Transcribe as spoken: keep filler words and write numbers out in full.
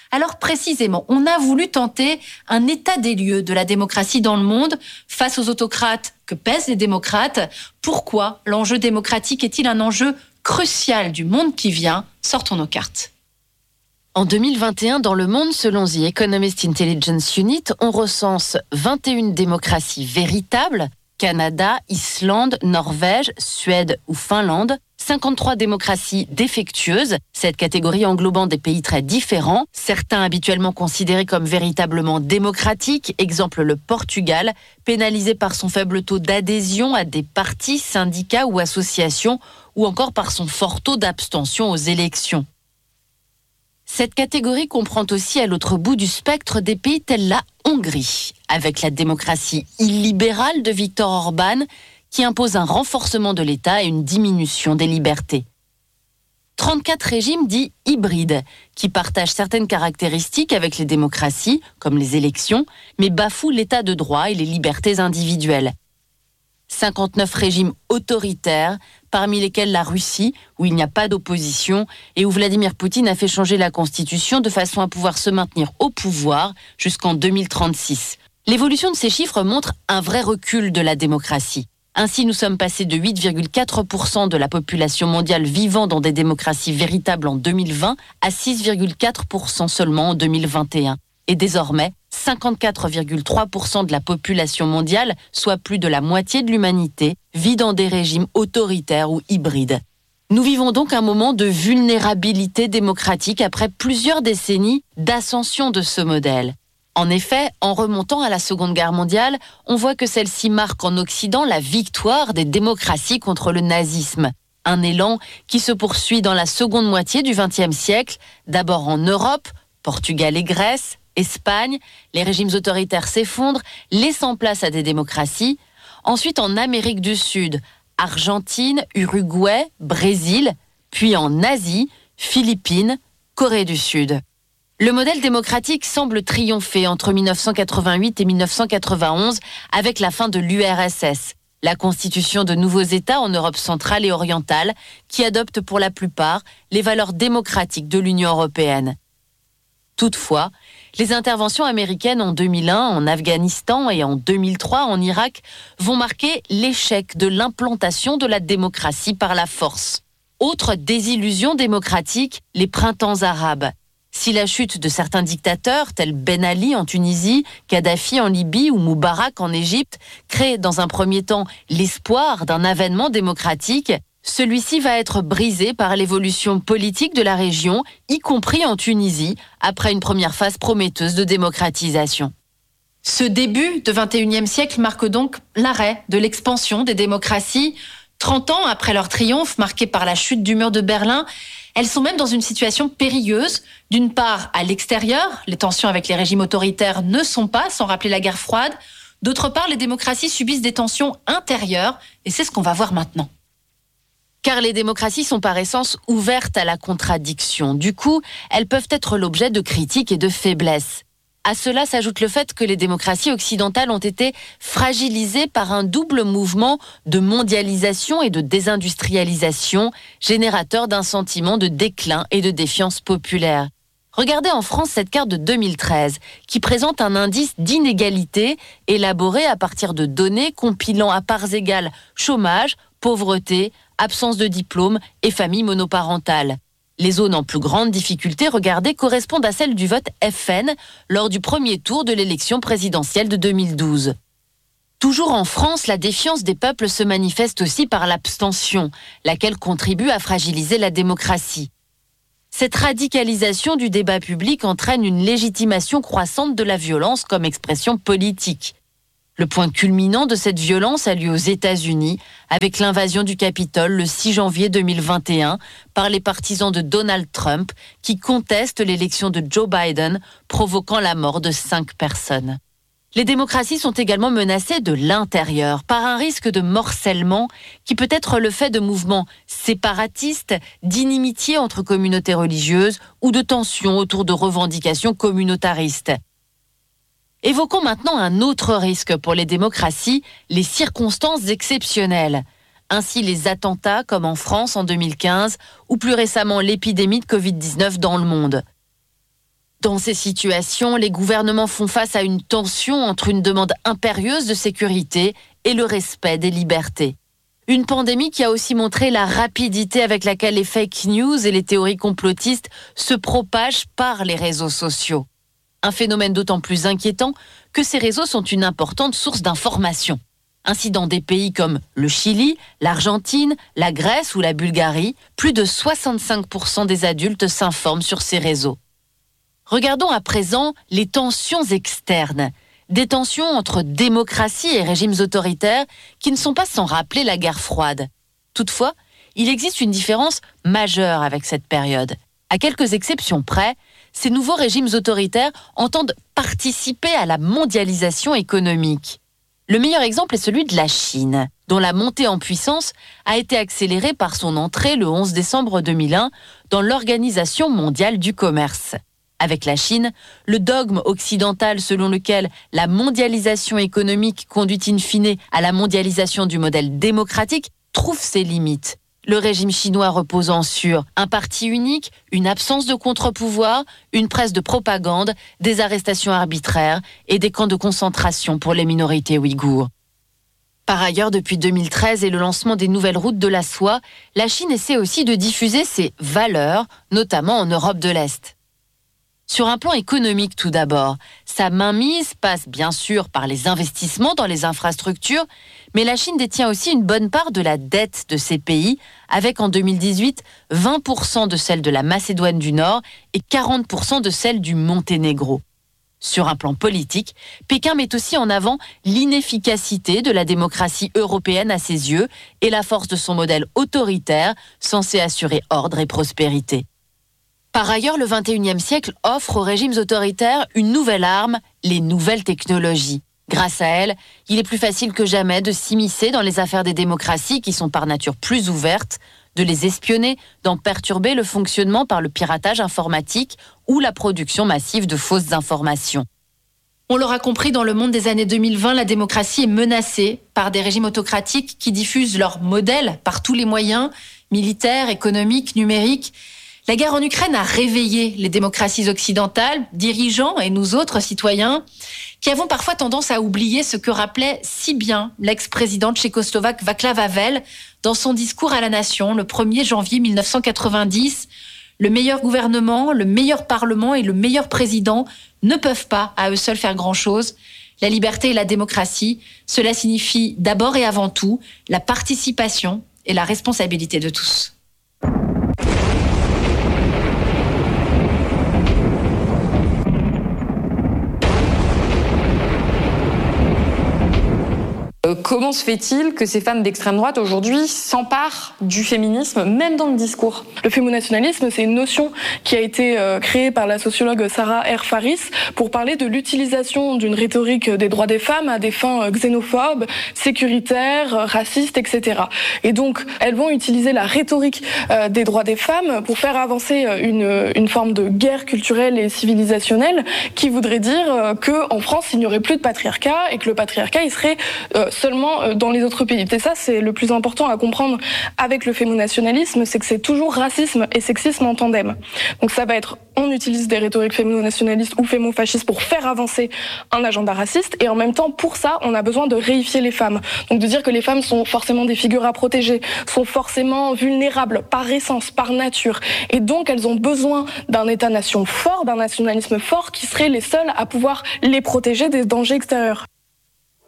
Alors précisément, on a voulu tenter un état des lieux de la démocratie dans le monde face aux autocrates que pèsent les démocrates. Pourquoi l'enjeu démocratique est-il un enjeu crucial du monde qui vient? Sortons nos cartes. En deux mille vingt et un, dans le monde, selon The Economist Intelligence Unit, on recense vingt et une démocraties véritables, Canada, Islande, Norvège, Suède ou Finlande, cinquante-trois démocraties défectueuses, cette catégorie englobant des pays très différents, certains habituellement considérés comme véritablement démocratiques, exemple le Portugal, pénalisé par son faible taux d'adhésion à des partis, syndicats ou associations, ou encore par son fort taux d'abstention aux élections. Cette catégorie comprend aussi à l'autre bout du spectre des pays tels la Hongrie, avec la démocratie illibérale de Viktor Orban, qui impose un renforcement de l'État et une diminution des libertés. trente-quatre régimes dits hybrides, qui partagent certaines caractéristiques avec les démocraties, comme les élections, mais bafouent l'État de droit et les libertés individuelles. cinquante-neuf régimes autoritaires, parmi lesquels la Russie, où il n'y a pas d'opposition, et où Vladimir Poutine a fait changer la Constitution de façon à pouvoir se maintenir au pouvoir jusqu'en deux mille trente-six. L'évolution de ces chiffres montre un vrai recul de la démocratie. Ainsi, nous sommes passés de huit virgule quatre pour cent de la population mondiale vivant dans des démocraties véritables en deux mille vingt à six virgule quatre pour cent seulement en deux mille vingt et un. Et désormais, cinquante-quatre virgule trois pour cent de la population mondiale, soit plus de la moitié de l'humanité, vit dans des régimes autoritaires ou hybrides. Nous vivons donc un moment de vulnérabilité démocratique après plusieurs décennies d'ascension de ce modèle. En effet, en remontant à la Seconde Guerre mondiale, on voit que celle-ci marque en Occident la victoire des démocraties contre le nazisme. Un élan qui se poursuit dans la seconde moitié du vingtième siècle, d'abord en Europe, Portugal et Grèce, Espagne, les régimes autoritaires s'effondrent, laissant place à des démocraties. Ensuite en Amérique du Sud, Argentine, Uruguay, Brésil, puis en Asie, Philippines, Corée du Sud. Le modèle démocratique semble triompher entre mille neuf cent quatre-vingt-huit et mille neuf cent quatre-vingt-onze avec la fin de l'U R S S, la constitution de nouveaux États en Europe centrale et orientale qui adoptent pour la plupart les valeurs démocratiques de l'Union européenne. Toutefois, les interventions américaines en deux mille un en Afghanistan et en deux mille trois en Irak vont marquer l'échec de l'implantation de la démocratie par la force. Autre désillusion démocratique, les printemps arabes. Si la chute de certains dictateurs, tels Ben Ali en Tunisie, Kadhafi en Libye ou Moubarak en Égypte, crée dans un premier temps l'espoir d'un avènement démocratique, celui-ci va être brisé par l'évolution politique de la région, y compris en Tunisie, après une première phase prometteuse de démocratisation. Ce début du vingt et unième siècle marque donc l'arrêt de l'expansion des démocraties. trente ans après leur triomphe, marqué par la chute du mur de Berlin, elles sont même dans une situation périlleuse. D'une part, à l'extérieur, les tensions avec les régimes autoritaires ne sont pas, sans rappeler la guerre froide. D'autre part, les démocraties subissent des tensions intérieures, et c'est ce qu'on va voir maintenant. Car les démocraties sont par essence ouvertes à la contradiction. Du coup, elles peuvent être l'objet de critiques et de faiblesses. À cela s'ajoute le fait que les démocraties occidentales ont été fragilisées par un double mouvement de mondialisation et de désindustrialisation, générateur d'un sentiment de déclin et de défiance populaire. Regardez en France cette carte de deux mille treize, qui présente un indice d'inégalité élaboré à partir de données compilant à parts égales chômage, pauvreté, absence de diplôme et famille monoparentale. Les zones en plus grande difficulté regardées correspondent à celles du vote F N lors du premier tour de l'élection présidentielle de deux mille douze. Toujours en France, la défiance des peuples se manifeste aussi par l'abstention, laquelle contribue à fragiliser la démocratie. Cette radicalisation du débat public entraîne une légitimation croissante de la violence comme expression politique. Le point culminant de cette violence a lieu aux États-Unis avec l'invasion du Capitole le six janvier deux mille vingt et un par les partisans de Donald Trump qui contestent l'élection de Joe Biden, provoquant la mort de cinq personnes. Les démocraties sont également menacées de l'intérieur par un risque de morcellement qui peut être le fait de mouvements séparatistes, d'inimitiés entre communautés religieuses ou de tensions autour de revendications communautaristes. Évoquons maintenant un autre risque pour les démocraties, les circonstances exceptionnelles. Ainsi les attentats comme en France en deux mille quinze ou plus récemment l'épidémie de covid dix-neuf dans le monde. Dans ces situations, les gouvernements font face à une tension entre une demande impérieuse de sécurité et le respect des libertés. Une pandémie qui a aussi montré la rapidité avec laquelle les fake news et les théories complotistes se propagent par les réseaux sociaux. Un phénomène d'autant plus inquiétant que ces réseaux sont une importante source d'information. Ainsi, dans des pays comme le Chili, l'Argentine, la Grèce ou la Bulgarie, plus de soixante-cinq pour cent des adultes s'informent sur ces réseaux. Regardons à présent les tensions externes. Des tensions entre démocratie et régimes autoritaires qui ne sont pas sans rappeler la guerre froide. Toutefois, il existe une différence majeure avec cette période. À quelques exceptions près, ces nouveaux régimes autoritaires entendent participer à la mondialisation économique. Le meilleur exemple est celui de la Chine, dont la montée en puissance a été accélérée par son entrée le onze décembre deux mille un dans l'Organisation mondiale du commerce. Avec la Chine, le dogme occidental selon lequel la mondialisation économique conduit in fine à la mondialisation du modèle démocratique trouve ses limites. Le régime chinois reposant sur un parti unique, une absence de contre-pouvoir, une presse de propagande, des arrestations arbitraires et des camps de concentration pour les minorités ouïghours. Par ailleurs, depuis deux mille treize et le lancement des nouvelles routes de la soie, la Chine essaie aussi de diffuser ses valeurs, notamment en Europe de l'Est. Sur un plan économique tout d'abord, sa mainmise passe bien sûr par les investissements dans les infrastructures, mais la Chine détient aussi une bonne part de la dette de ces pays, avec en deux mille dix-huit vingt pour cent de celle de la Macédoine du Nord et quarante pour cent de celle du Monténégro. Sur un plan politique, Pékin met aussi en avant l'inefficacité de la démocratie européenne à ses yeux et la force de son modèle autoritaire censé assurer ordre et prospérité. Par ailleurs, le vingt et unième siècle offre aux régimes autoritaires une nouvelle arme, les nouvelles technologies. Grâce à elles, il est plus facile que jamais de s'immiscer dans les affaires des démocraties qui sont par nature plus ouvertes, de les espionner, d'en perturber le fonctionnement par le piratage informatique ou la production massive de fausses informations. On l'aura compris, dans le monde des années deux mille vingt, la démocratie est menacée par des régimes autocratiques qui diffusent leur modèle par tous les moyens, militaires, économiques, numériques. La guerre en Ukraine a réveillé les démocraties occidentales, dirigeants et nous autres citoyens, qui avons parfois tendance à oublier ce que rappelait si bien l'ex-président tchécoslovaque Václav Havel dans son discours à la nation le premier janvier mille neuf cent quatre-vingt-dix. Le meilleur gouvernement, le meilleur parlement et le meilleur président ne peuvent pas à eux seuls faire grand-chose. La liberté et la démocratie, cela signifie d'abord et avant tout la participation et la responsabilité de tous. Comment se fait-il que ces femmes d'extrême droite aujourd'hui s'emparent du féminisme, même dans le discours ? Le fémonationalisme, c'est une notion qui a été euh, créée par la sociologue Sarah R. Faris pour parler de l'utilisation d'une rhétorique des droits des femmes à des fins euh, xénophobes, sécuritaires, euh, racistes, et cetera. Et donc, elles vont utiliser la rhétorique euh, des droits des femmes pour faire avancer euh, une, une forme de guerre culturelle et civilisationnelle qui voudrait dire euh, qu'en France, il n'y aurait plus de patriarcat et que le patriarcat, il serait euh, seulement dans les autres pays. Et ça, c'est le plus important à comprendre avec le fémonationalisme, c'est que c'est toujours racisme et sexisme en tandem. Donc ça va être, on utilise des rhétoriques fémonationalistes ou fémofascistes pour faire avancer un agenda raciste, et en même temps, pour ça, on a besoin de réifier les femmes. Donc de dire que les femmes sont forcément des figures à protéger, sont forcément vulnérables par essence, par nature, et donc elles ont besoin d'un État-nation fort, d'un nationalisme fort, qui serait les seuls à pouvoir les protéger des dangers extérieurs.